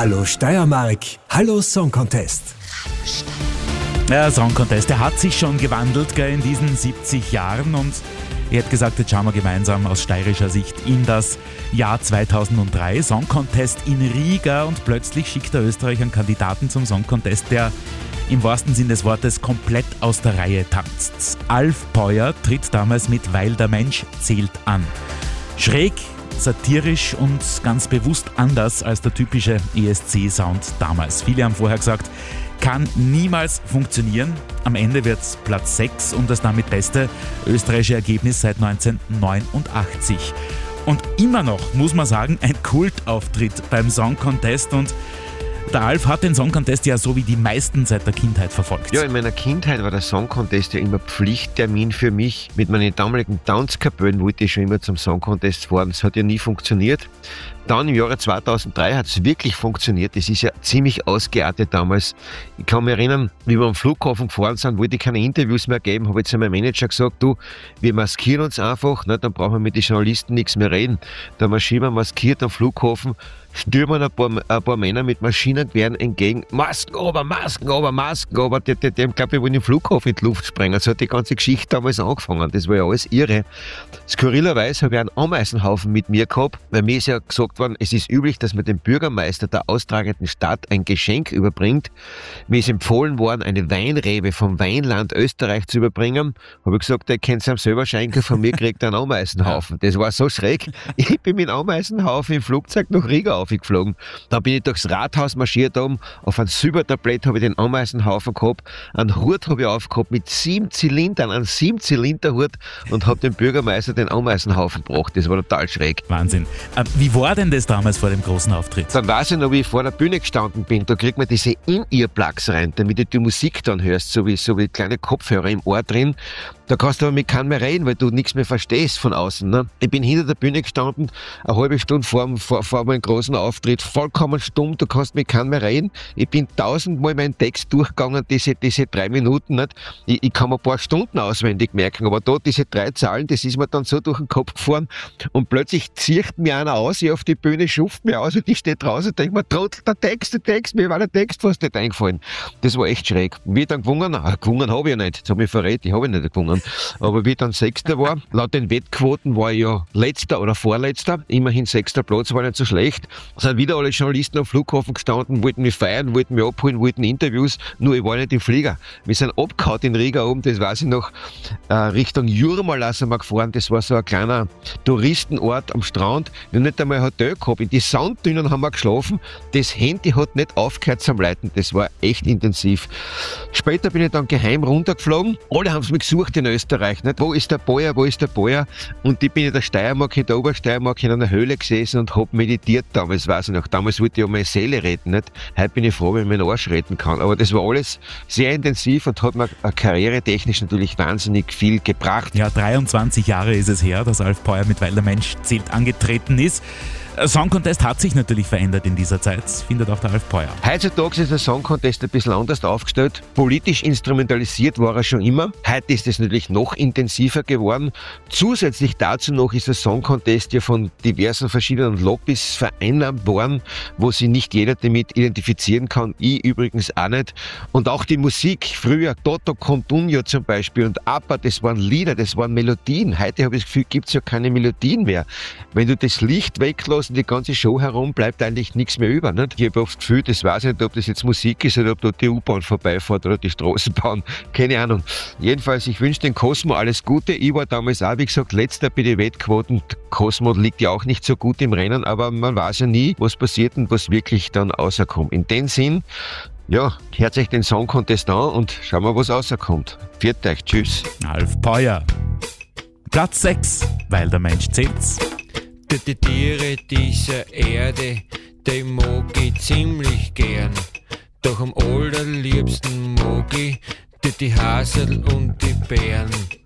Hallo Steiermark, hallo Song Contest. Der Song Contest, der hat sich schon gewandelt in diesen 70 Jahren und ich hätte gesagt, jetzt schauen wir gemeinsam aus steirischer Sicht in das Jahr 2003. Song Contest in Riga und plötzlich schickt der Österreich einen Kandidaten zum Song Contest, der im wahrsten Sinn des Wortes komplett aus der Reihe tanzt. Alf Peuer tritt damals mit Weil der Mensch zählt an. Schräg, satirisch und ganz bewusst anders als der typische ESC-Sound damals. Viele haben vorher gesagt, kann niemals funktionieren. Am Ende wird es Platz 6 und das damit beste österreichische Ergebnis seit 1989. Und immer noch, muss man sagen, ein Kultauftritt beim Song Contest und der Alf hat den Song Contest ja so wie die meisten seit der Kindheit verfolgt. Ja, in meiner Kindheit war der Song Contest ja immer Pflichttermin für mich. Mit meinen damaligen Tanzkapellen wollte ich schon immer zum Song Contest fahren. Das hat ja nie funktioniert. Dann im Jahre 2003 hat es wirklich funktioniert. Das ist ja ziemlich ausgeartet damals. Ich kann mich erinnern, wie wir am Flughafen gefahren sind, wollte ich keine Interviews mehr geben, habe jetzt zu meinem Manager gesagt, du, wir maskieren uns einfach, ne, dann brauchen wir mit den Journalisten nichts mehr reden. Da marschieren wir maskiert am Flughafen, stürmen ein paar Männer mit Maschinengewehren entgegen. Masken ober, Masken ober, Masken ober. Die glaube ich, wollen den Flughafen in die Luft sprengen. So hat die ganze Geschichte damals angefangen. Das war ja alles irre. Skurrilerweise habe ich einen Ameisenhaufen mit mir gehabt, weil mir ist ja gesagt worden, es ist üblich, dass man dem Bürgermeister der austragenden Stadt ein Geschenk überbringt. Mir ist empfohlen worden, eine Weinrebe vom Weinland Österreich zu überbringen. Habe ich gesagt, der kennt es am selber schenken, von mir kriegt er einen Ameisenhaufen. Das war so schräg. Ich bin mit einem Ameisenhaufen im Flugzeug nach Riga aufgeflogen. Dann bin ich durchs Rathaus marschiert oben. Auf einem Silbertablett habe ich den Ameisenhaufen gehabt. Einen Hut habe ich aufgehabt mit 7 Zylindern, einen 7-Zylinder-Hut und habe dem Bürgermeister den Ameisenhaufen gebracht. Das war total schräg. Wahnsinn. Wie war denn das damals vor dem großen Auftritt? Dann weiß ich noch, wie ich vor der Bühne gestanden bin. Da kriegt man diese In-Ear-Plugs rein, damit du die Musik dann hörst, so wie kleine Kopfhörer im Ohr drin. Da kannst du aber mit keinem mehr reden, weil du nichts mehr verstehst von außen. Ne? Ich bin hinter der Bühne gestanden, eine halbe Stunde vor meinem großen Auftritt, vollkommen stumm, du kannst mit keinem mehr reden. Ich bin 1000-mal meinen Text durchgegangen, diese 3 Minuten. Nicht? Ich kann mir ein paar Stunden auswendig merken, aber da diese 3 Zahlen, das ist mir dann so durch den Kopf gefahren und plötzlich zieht mir einer aus, ich auf die Bühne, schuft mir aus und ich stehe draußen und denke mir, Trottel, der Text, mir war der Text fast nicht eingefallen. Das war echt schräg. Wie ich dann gewonnen habe ich ja nicht, das habe ich verrät, ich habe nicht gewonnen. Aber wie ich dann Sechster war, laut den Wettquoten war ich ja Letzter oder Vorletzter, immerhin 6. Platz, war nicht so schlecht. Es sind wieder alle Journalisten am Flughafen gestanden, wollten mich feiern, wollten mich abholen, wollten Interviews, nur ich war nicht im Flieger. Wir sind abgehauen in Riga oben, das weiß ich noch, Richtung Jurmala sind wir gefahren, das war so ein kleiner Touristenort am Strand, wir haben nicht einmal ein Hotel gehabt, in die Sanddünen haben wir geschlafen, das Handy hat nicht aufgehört zum Leiten, das war echt intensiv. Später bin ich dann geheim runtergeflogen, alle haben es mich gesucht in Österreich, nicht? Wo ist der Beuer? Und ich bin in der Steiermark, in der Obersteiermark in einer Höhle gesessen und habe meditiert damals, weiß ich noch. Damals wollte ich auch meine Seele retten, nicht? Heute bin ich froh, wenn ich meinen Arsch retten kann. Aber das war alles sehr intensiv und hat mir karrieretechnisch natürlich wahnsinnig viel gebracht. Ja, 23 Jahre ist es her, dass Alf Peuer mit Weil der Mensch zählt angetreten ist. Song Contest hat sich natürlich verändert in dieser Zeit, findet auch der Alf Peuer. Heutzutage ist der Song Contest ein bisschen anders aufgestellt. Politisch instrumentalisiert war er schon immer. Heute ist es natürlich noch intensiver geworden. Zusätzlich dazu noch ist der Song Contest ja von diversen verschiedenen Lobbys vereinnahmt worden, wo sich nicht jeder damit identifizieren kann. Ich übrigens auch nicht. Und auch die Musik, früher Toto Cotugno zum Beispiel und ABBA, das waren Lieder, das waren Melodien. Heute habe ich das Gefühl, gibt es ja keine Melodien mehr. Wenn du das Licht weglässt, die ganze Show herum, bleibt eigentlich nichts mehr über. Nicht? Ich habe oft das Gefühl, das weiß ich nicht, ob das jetzt Musik ist oder ob dort die U-Bahn vorbeifährt oder die Straßenbahn. Keine Ahnung. Jedenfalls, ich wünsche den Cosmo alles Gute. Ich war damals auch, wie gesagt, letzter bei den Wettquoten. Cosmo liegt ja auch nicht so gut im Rennen, aber man weiß ja nie, was passiert und was wirklich dann rauskommt. In dem Sinn, ja, hört euch den Song Contest an und schauen wir, was rauskommt. Viert euch, tschüss. Alf Peuer. Platz 6, Weil der Mensch zählt's. Die Tiere dieser Erde, die mag ich ziemlich gern. Doch am allerliebsten mag ich die Hasel und die Bären.